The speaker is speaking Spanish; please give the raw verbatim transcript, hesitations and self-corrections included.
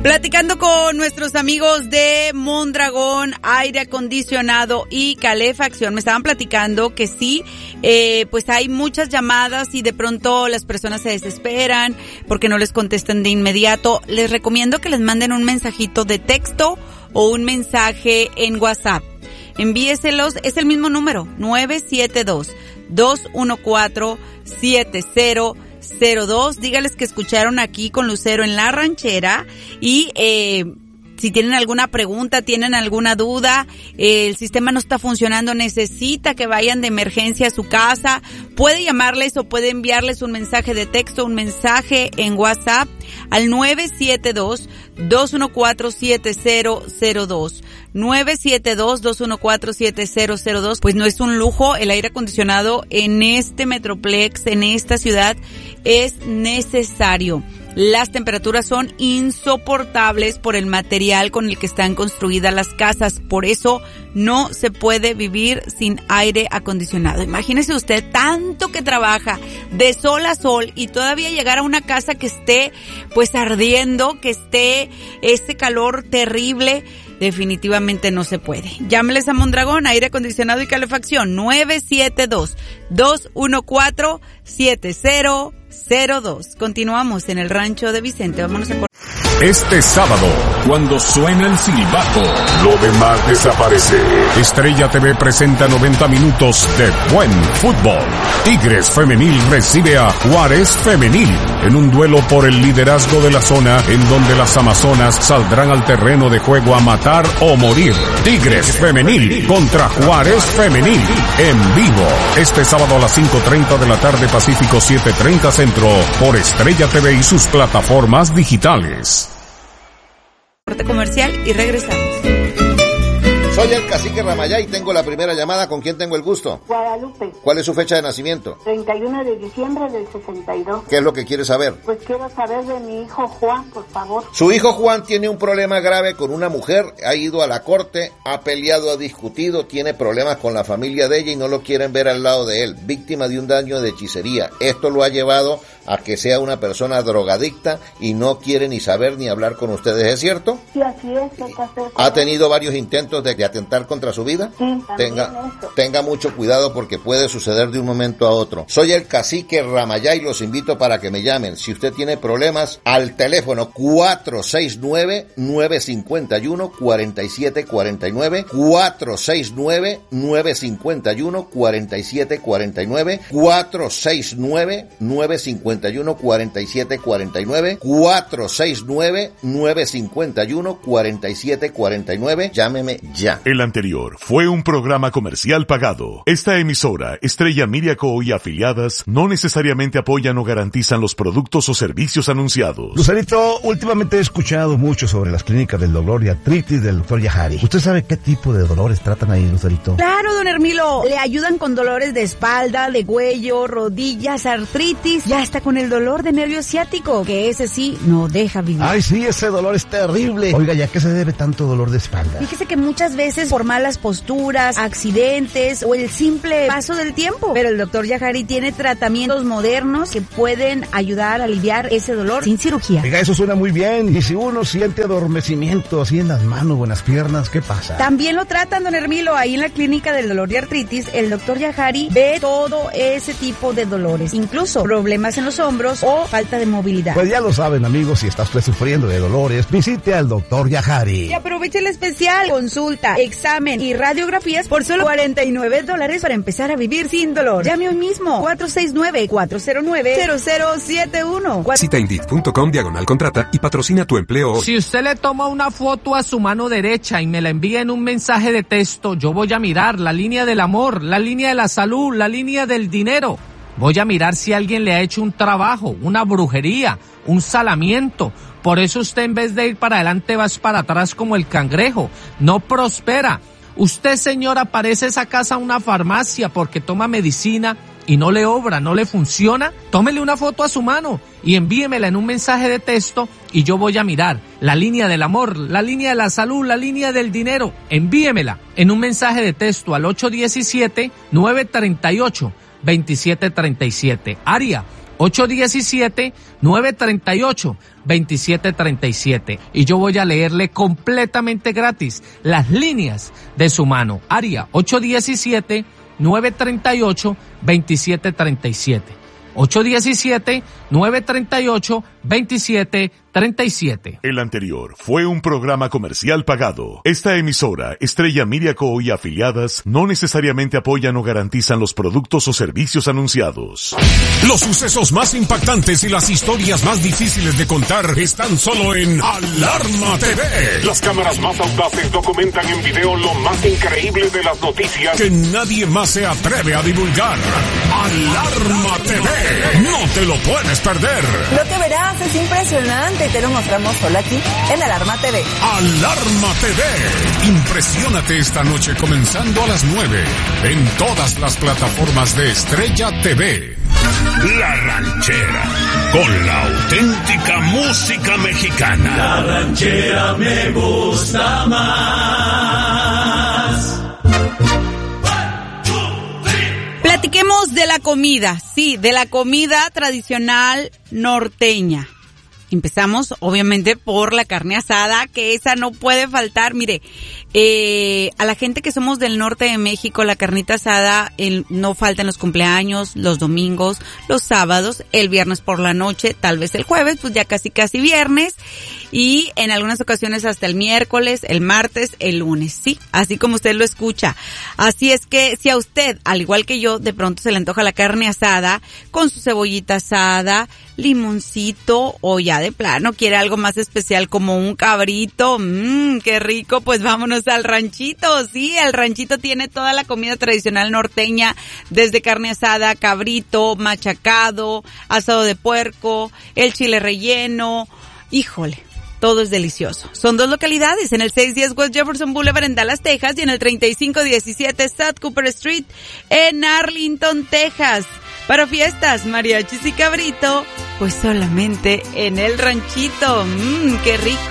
Platicando con nuestros amigos de Mondragón, aire acondicionado y calefacción, me estaban platicando que sí, eh, pues hay muchas llamadas y de pronto las personas se desesperan porque no les contestan de inmediato. Les recomiendo que les manden un mensajito de texto o un mensaje en WhatsApp. Envíeselos, es el mismo número, nueve siete dos, dos uno cuatro, siete cero cero dos. Dígales que escucharon aquí con Lucero en La Ranchera y eh, si tienen alguna pregunta, tienen alguna duda, eh, el sistema no está funcionando, necesita que vayan de emergencia a su casa, puede llamarles o puede enviarles un mensaje de texto, un mensaje en WhatsApp al nueve siete dos, dos uno cuatro, siete cero cero dos. nueve siete dos, dos uno cuatro, siete cero cero dos. Pues no es un lujo, el aire acondicionado en este Metroplex, en esta ciudad, es necesario. Las temperaturas son insoportables por el material con el que están construidas las casas. Por eso no se puede vivir sin aire acondicionado. Imagínese usted tanto que trabaja de sol a sol y todavía llegar a una casa que esté pues ardiendo, que esté este calor terrible. Definitivamente no se puede. Llámeles a Mondragón, aire acondicionado y calefacción, nueve siete dos, dos uno cuatro, siete cero cero dos. Continuamos en el rancho de Vicente. Vámonos a por... Este sábado, cuando suena el silbato, lo demás desaparece. Estrella T V presenta noventa minutos de buen fútbol. Tigres Femenil recibe a Juárez Femenil en un duelo por el liderazgo de la zona, en donde las amazonas saldrán al terreno de juego a matar o morir. Tigres Femenil contra Juárez Femenil en vivo. Este sábado a las cinco treinta de la tarde Pacífico, siete treinta Centro, por Estrella T V y sus plataformas digitales. Corte comercial y regresamos. Soy el cacique Ramayá y tengo la primera llamada. ¿Con quién tengo el gusto? Guadalupe. ¿Cuál es su fecha de nacimiento? treinta y uno de diciembre del sesenta y dos. ¿Qué es lo que quiere saber? Pues quiero saber de mi hijo Juan, por favor. Su hijo Juan tiene un problema grave con una mujer, ha ido a la corte, ha peleado, ha discutido, tiene problemas con la familia de ella y no lo quieren ver al lado de él, víctima de un daño de hechicería. Esto lo ha llevado a que sea una persona drogadicta y no quiere ni saber ni hablar con ustedes, ¿es cierto? Sí, así es. ¿Qué hacer? ¿Ha tenido varios intentos de, de atentar contra su vida? Sí, tenga, tenga mucho cuidado porque puede suceder de un momento a otro. Soy el cacique Ramayá y los invito para que me llamen. Si usted tiene problemas, al teléfono cuatro seis nueve, nueve cinco uno, cuatro siete cuatro nueve, cuatro seis nueve, nueve cinco uno, cuatro siete cuatro nueve, cuatro seis nueve, nueve cinco uno, cuatro siete cuatro nueve, cuatro seis nueve, nueve cinco uno, cuatro siete cuatro nueve. Llámeme ya. El anterior fue un programa comercial pagado. Esta emisora, Estrella Media Co. y afiliadas, no necesariamente apoyan o garantizan los productos o servicios anunciados. Lucerito, últimamente he escuchado mucho sobre las clínicas del dolor y artritis del doctor Yajari. ¿Usted sabe qué tipo de dolores tratan ahí, Lucerito? Claro, don Hermilo. Le ayudan con dolores de espalda, de cuello, rodillas, artritis y hasta con el dolor de nervio ciático, que ese sí no deja vivir. Ay, sí, ese dolor es terrible. Oiga, ¿ya qué se debe tanto dolor de espalda? Fíjese que muchas veces por malas posturas, accidentes o el simple paso del tiempo. Pero el doctor Yajari tiene tratamientos modernos que pueden ayudar a aliviar ese dolor sin cirugía. Oiga, eso suena muy bien. Y si uno siente adormecimiento así en las manos o en las piernas, ¿qué pasa? También lo tratan, don Hermilo, ahí en la clínica del dolor y artritis. El doctor Yajari ve todo ese tipo de dolores, incluso problemas en los hombros o falta de movilidad. Pues ya lo saben, amigos, si está usted sufriendo de dolores, visite al doctor Yajari. Y aproveche el especial, consulta, examen y radiografías por solo cuarenta y nueve dólares para empezar a vivir sin dolor. Llame hoy mismo, cuatro seis nueve, cuatro cero nueve, cero cero siete uno. Cita Indeed punto com diagonal contrata y patrocina tu empleo hoy. Si usted le toma una foto a su mano derecha y me la envía en un mensaje de texto, yo voy a mirar la línea del amor, la línea de la salud, la línea del dinero. Voy a mirar si alguien le ha hecho un trabajo, una brujería, un salamiento. Por eso usted en vez de ir para adelante vas para atrás como el cangrejo. No prospera. Usted, señora, parece esa casa una farmacia porque toma medicina y no le obra, no le funciona. Tómele una foto a su mano y envíemela en un mensaje de texto y yo voy a mirar la línea del amor, la línea de la salud, la línea del dinero. Envíemela en un mensaje de texto al ocho uno siete, nueve tres ocho, dos siete tres siete. Área ocho uno siete, nueve tres ocho, dos siete tres siete. Y yo voy a leerle completamente gratis las líneas de su mano. Área ocho uno siete, nueve tres ocho, dos siete tres siete. ocho uno siete, nueve tres ocho, dos siete tres siete. El anterior fue un programa comercial pagado. Esta emisora, Estrella Media Co. y afiliadas, no necesariamente apoyan o garantizan los productos o servicios anunciados. Los sucesos más impactantes y las historias más difíciles de contar están solo en Alarma T V. Las cámaras más audaces documentan en video lo más increíble de las noticias que nadie más se atreve a divulgar. Alarma T V. No te lo puedes perder. Lo que verás es impresionante. Te lo mostramos solo aquí en Alarma T V. Alarma T V. Impresiónate esta noche comenzando a las nueve en todas las plataformas de Estrella T V. La Ranchera, con la auténtica música mexicana. La ranchera me gusta más. Platiquemos de la comida, sí, de la comida tradicional norteña. Empezamos, obviamente, por la carne asada, que esa no puede faltar. Mire, eh, a la gente que somos del norte de México, la carnita asada el, no falta en los cumpleaños, los domingos, los sábados, el viernes por la noche, tal vez el jueves, pues ya casi casi viernes, y en algunas ocasiones hasta el miércoles, el martes, el lunes, sí, así como usted lo escucha. Así es que si a usted, al igual que yo, de pronto se le antoja la carne asada, con su cebollita asada, limoncito, o ya de plano quiere algo más especial como un cabrito, mmm, qué rico, pues vámonos al ranchito. Sí, el ranchito tiene toda la comida tradicional norteña, desde carne asada, cabrito, machacado, asado de puerco, el chile relleno, híjole, todo es delicioso. Son dos localidades, en el seiscientos diez West Jefferson Boulevard en Dallas, Texas, y en el treinta y cinco diecisiete South Cooper Street en Arlington, Texas. Para fiestas, mariachis y cabrito, pues solamente en el ranchito. Mmm, qué rico.